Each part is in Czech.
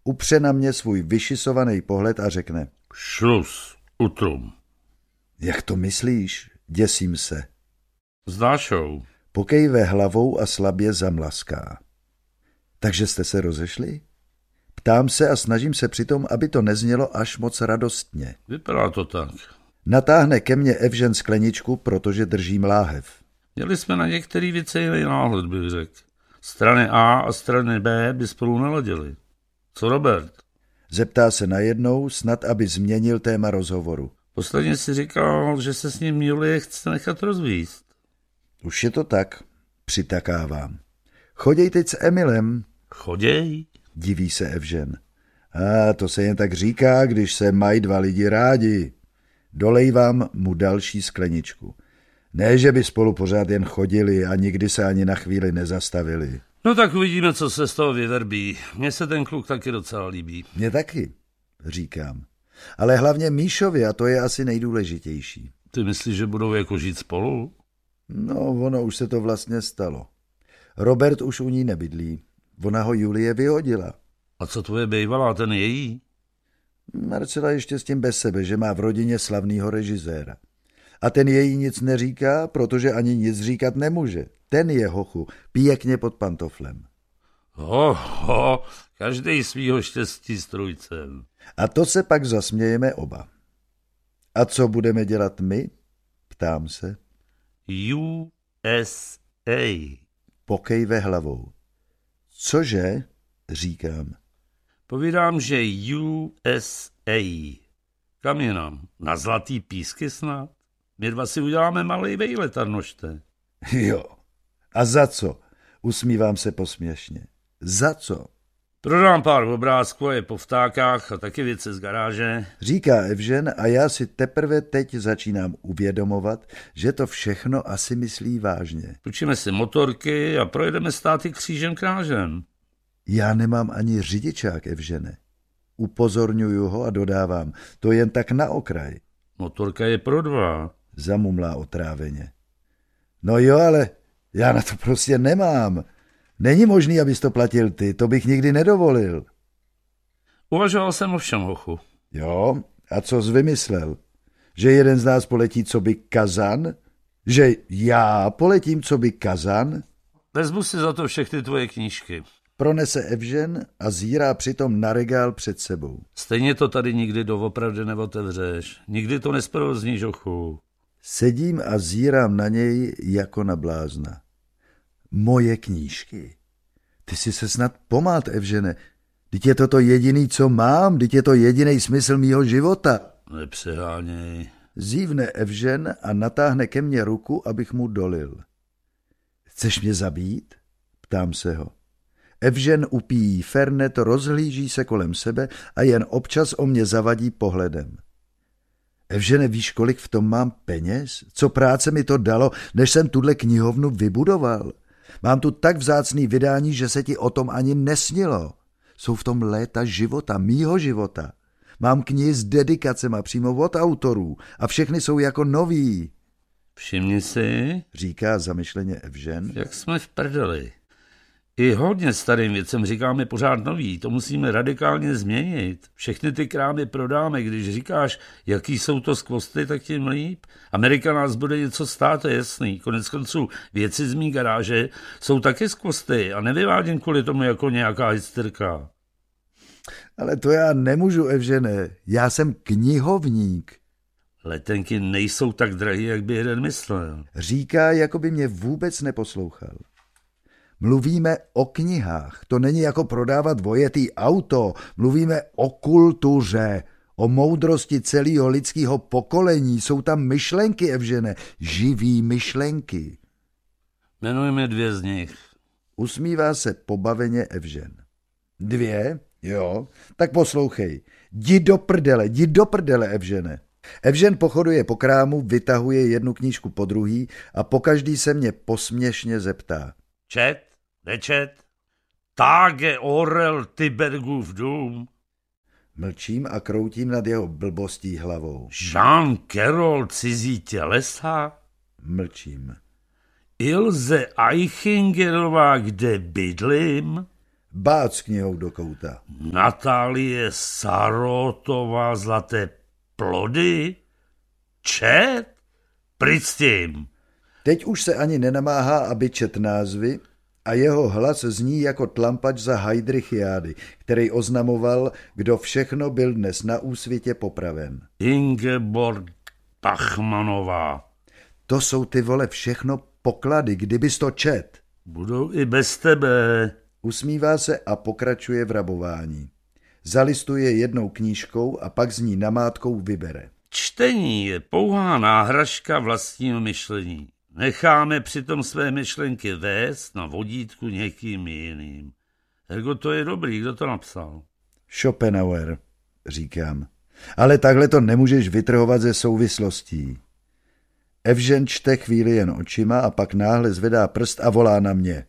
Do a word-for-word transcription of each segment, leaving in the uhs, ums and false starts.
upře na mě svůj vyšisovaný pohled a řekne: Šlus, utrum. Jak to myslíš? Děsím se. S Dášou. Pokejve hlavou a slabě zamlaská. Takže jste se rozešli? Ptám se a snažím se přitom, aby to neznělo až moc radostně. Vypadá to tak. Natáhne ke mně Evžen skleničku, protože držím láhev. Měli jsme na některé věci jiný náhled, bych řekl. Strany A a strany B by spolu neladily. Co Robert? Zeptá se najednou, snad aby změnil téma rozhovoru. Posledně si říkal, že se s ním Julie chce nechat rozvíst. Už je to tak, přitakávám. Choděj teď s Emilem. Choděj? Diví se Evžen. A to se jen tak říká, když se mají dva lidi rádi. Dolejvám mu další skleničku. Ne, že by spolu pořád jen chodili a nikdy se ani na chvíli nezastavili. No tak uvidíme, co se z toho vyverbí. Mně se ten kluk taky docela líbí. Mně taky, říkám. Ale hlavně Míšovi, a to je asi nejdůležitější. Ty myslíš, že budou jako žít spolu? No, ono už se to vlastně stalo. Robert už u ní nebydlí. Ona ho Julie vyhodila. A co tvoje bejvalá, ten její? Marcela ještě s tím bez sebe, že má v rodině slavnýho režiséra. A ten její nic neříká, protože ani nic říkat nemůže. Ten je, hochu, pěkně pod pantoflem. Ho, ho, každej svýho štěstí strůjcem. A to se pak zasmějeme oba. A co budeme dělat my? Ptám se. U S A. Pokejve hlavou. Cože? Říkám. Povídám, že U S A. Kam je nám? Na zlatý písky snad? My dva si uděláme malej vejlet, Arnošte. Jo. A za co? Usmívám se posměšně. Za co? Prodám pár obrázků a je po vtákách a taky věci z garáže. Říká Evžen a já si teprve teď začínám uvědomovat, že to všechno asi myslí vážně. Půjčíme si motorky a projedeme státy křížem krážem. Já nemám ani řidičák, Evžene. Upozorňuju ho a dodávám, to jen tak na okraj. Motorka je pro dva. Zamumlá otráveně. No jo, ale já na to prostě nemám. Není možný, abys to platil ty, to bych nikdy nedovolil. Uvažoval jsem o všem, hochu. Jo, a co jsi vymyslel? Že jeden z nás poletí co by Kazan? Že já poletím co by Kazan? Vezmu si za to všechny tvoje knížky. Pronese Evžen a zírá přitom na regál před sebou. Stejně to tady nikdy doopravdy neotevřeš. Nikdy to nesprovozníš, hochu. Sedím a zírám na něj jako na blázna. Moje knížky. Ty si se snad pomát, Evžene. Vždyť je to to jediný, co mám, vždyť je to jediný smysl mýho života. Nepřeháněj. Zívne Evžen a natáhne ke mně ruku, abych mu dolil. Chceš mě zabít? Ptám se ho. Evžen upíjí fernet, rozhlíží se kolem sebe a jen občas o mě zavadí pohledem. Evžene, víš, kolik v tom mám peněz? Co práce mi to dalo, než jsem tuhle knihovnu vybudoval? Mám tu tak vzácný vydání, že se ti o tom ani nesnilo. Jsou v tom léta života, mýho života. Mám knihy s dedikacema přímo od autorů a všechny jsou jako nový. Všimni si, říká zamyšleně Evžen, jak jsme v prdeli. I hodně starým věcem říkáme pořád nový, to musíme radikálně změnit. Všechny ty krámy prodáme, když říkáš, jaký jsou to skvosty, tak tím líp. Amerika nás bude něco stát, to je jasný. Konec konců věci z mý garáže jsou taky skvosty a nevyvádím kvůli tomu jako nějaká hysterka. Ale to já nemůžu, Evžene, já jsem knihovník. Letenky nejsou tak drahý, jak by jeden myslel. Říká, jako by mě vůbec neposlouchal. Mluvíme o knihách, to není jako prodávat vojetý auto, mluvíme o kultuře, o moudrosti celého lidského pokolení, jsou tam myšlenky, Evžene, živý myšlenky. Jmenujeme dvě z nich. Usmívá se pobaveně Evžen. Dvě? Jo, tak poslouchej. Jdi do prdele, jdi do prdele, Evžene. Evžen pochoduje po krámu, vytahuje jednu knížku po druhý a pokaždý se mě posměšně zeptá. Čet? Nečet? Tage Orel Tybergův dům. Mlčím a kroutím nad jeho blbostí hlavou. Jean Carroll Cizí tělesa? Mlčím. Ilze Eichingerová Kde bydlím? Bác knihou do kouta. Natálie Sarotová Zlaté plody? Čet? Pryč s tím. Teď už se ani nenamáhá, aby čet názvy, a jeho hlas zní jako tlampač za Heidrichiády, který oznamoval, kdo všechno byl dnes na úsvitě popraven. Ingeborg Pachmanová. To jsou ty vole všechno poklady, kdybys to čet. Budou i bez tebe. Usmívá se a pokračuje v rabování. Zalistuje jednou knížkou a pak z ní namátkou vybere. Čtení je pouhá náhražka vlastního myšlení. Necháme přitom své myšlenky vést na vodítku někým jiným. Ergo to je dobrý, kdo to napsal? Schopenhauer, říkám. Ale takhle to nemůžeš vytrhovat ze souvislostí. Evžen čte chvíli jen očima a pak náhle zvedá prst a volá na mě.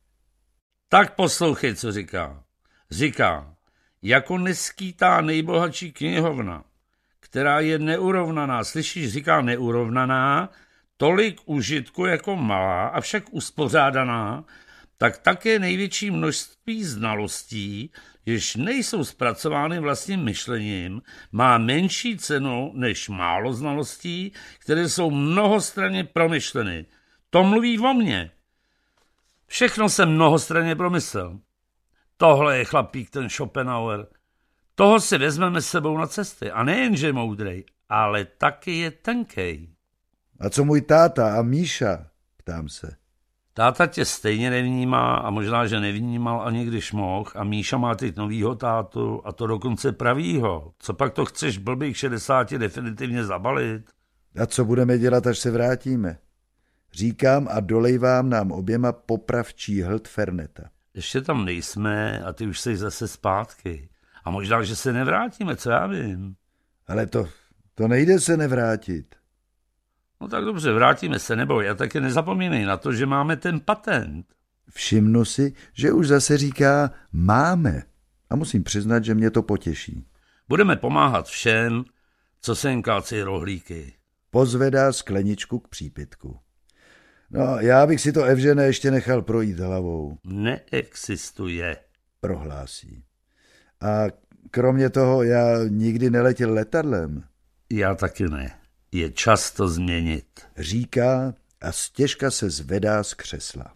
Tak poslouchej, co říká. Říká, jako neskýtá nejbohatší knihovna, která je neurovnaná, slyšíš, říká neurovnaná, tolik užitku jako malá, avšak uspořádaná, tak také největší množství znalostí, jež nejsou zpracovány vlastním myšlením, má menší cenu než málo znalostí, které jsou mnohostranně promyšleny. To mluví o mně. Všechno jsem mnohostranně promyslel. Tohle je chlapík, ten Schopenhauer. Toho si vezmeme s sebou na cesty. A nejen, že je moudrej, ale taky je tenkej. A co můj táta a Míša? Ptám se. Táta tě stejně nevnímá a možná, že nevnímal ani když mohl a Míša má teď novýho tátu a to dokonce pravýho. Co pak to chceš blbých šedesáti definitivně zabalit? A co budeme dělat, až se vrátíme? Říkám a dolejvám nám oběma popravčí hlt Ferneta. Ještě tam nejsme a ty už jsi zase zpátky. A možná, že se nevrátíme, co já vím. Ale to, to nejde se nevrátit. No tak dobře, vrátíme se, neboj. A taky nezapomínej na to, že máme ten patent. Všimnu si, že už zase říká máme. A musím přiznat, že mě to potěší. Budeme pomáhat všem, co se jim kácí rohlíky. Pozvedá skleničku k přípitku. No, já bych si to Evžene ještě nechal projít hlavou. Neexistuje. Prohlásí. A kromě toho já nikdy neletěl letadlem. Já taky ne. Je čas to změnit. Říká a stěžka se zvedá z křesla.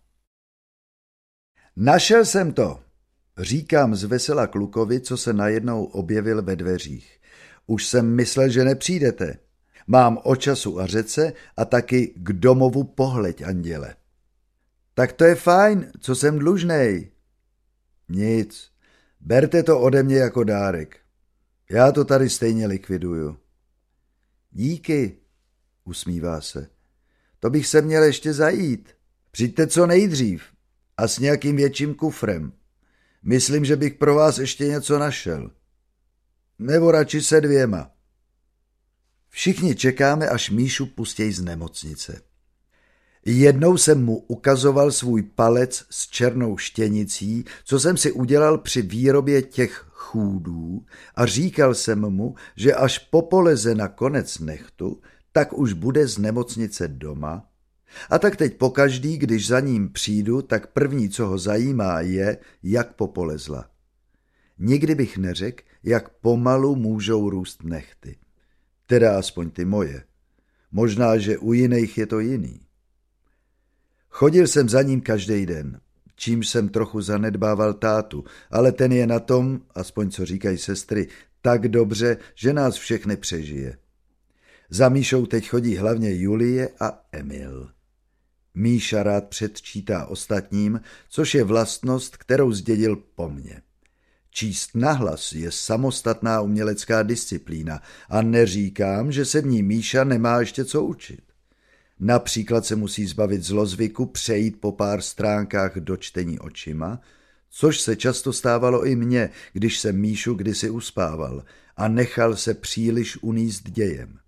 Našel jsem to, říkám zvesela klukovi, co se najednou objevil ve dveřích. Už jsem myslel, že nepřijdete. Mám o času a řece a taky k domovu pohleď, anděle. Tak to je fajn, co jsem dlužnej. Nic, berte to ode mě jako dárek. Já to tady stejně likviduju. Díky, usmívá se. To bych se měl ještě zajít. Přijďte co nejdřív a s nějakým větším kufrem. Myslím, že bych pro vás ještě něco našel. Nebo radši se dvěma. Všichni čekáme, až Míšu pustěj z nemocnice. Jednou jsem mu ukazoval svůj palec s černou štěnicí, co jsem si udělal při výrobě těch chůdů a říkal jsem mu, že až popoleze na konec nechtu, tak už bude z nemocnice doma. A tak teď pokaždý, když za ním přijdu, tak první, co ho zajímá, je, jak popolezla. Nikdy bych neřekl, jak pomalu můžou růst nechty. Teda aspoň ty moje. Možná, že u jiných je to jiný. Chodil jsem za ním každý den, čímž jsem trochu zanedbával tátu, ale ten je na tom, aspoň co říkají sestry, tak dobře, že nás všechny přežije. Za Míšou teď chodí hlavně Julie a Emil. Míša rád předčítá ostatním, což je vlastnost, kterou zdědil po mně. Číst nahlas je samostatná umělecká disciplína a neříkám, že se v ní Míša nemá ještě co učit. Například se musí zbavit zlozvyku přejít po pár stránkách do čtení očima, což se často stávalo i mně, když jsem Míšu kdysi uspával a nechal se příliš uníst dějem.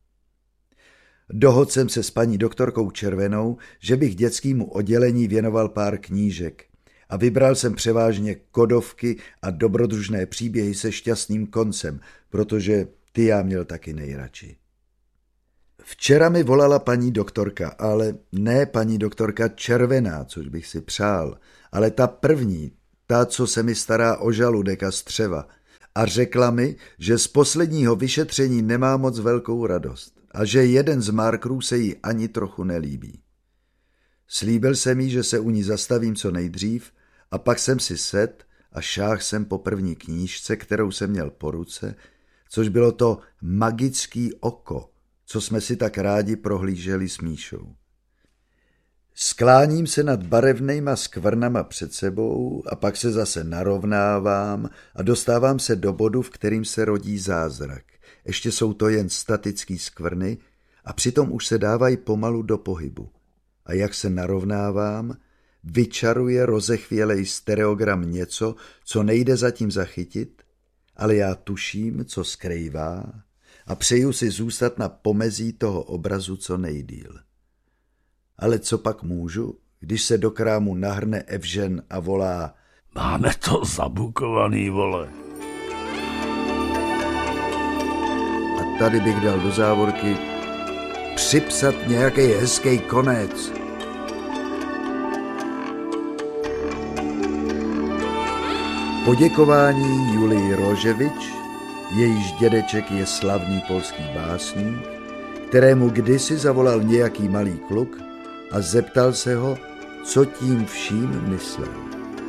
Dohodl jsem se s paní doktorkou Červenou, že bych dětskému oddělení věnoval pár knížek a vybral jsem převážně kodovky a dobrodružné příběhy se šťastným koncem, protože ty já měl taky nejradši. Včera mi volala paní doktorka, ale ne paní doktorka Červená, což bych si přál, ale ta první, ta, co se mi stará o žaludek a střeva, a řekla mi, že z posledního vyšetření nemá moc velkou radost a že jeden z markerů se jí ani trochu nelíbí. Slíbil jsem jí, že se u ní zastavím co nejdřív, a pak jsem si sedl a šáhl jsem po první knížce, kterou jsem měl po ruce, což bylo to Magický oko, co jsme si tak rádi prohlíželi s Míšou. Skláním se nad barevnejma skvrnama před sebou a pak se zase narovnávám a dostávám se do bodu, v kterým se rodí zázrak. Ještě jsou to jen statický skvrny a přitom už se dávají pomalu do pohybu. A jak se narovnávám, vyčaruje rozechvělej stereogram něco, co nejde zatím zachytit, ale já tuším, co skrývá, a přeju si zůstat na pomezí toho obrazu co nejdýl. Ale co pak můžu, když se do krámu nahrne Evžen a volá: Máme to zabukovaný, vole. A tady bych dal do závorky: připsat nějaký hezký konec. Poděkování Julii Roževič, jejíž dědeček je slavný polský básník, kterému kdysi zavolal nějaký malý kluk a zeptal se ho, co tím vším myslel.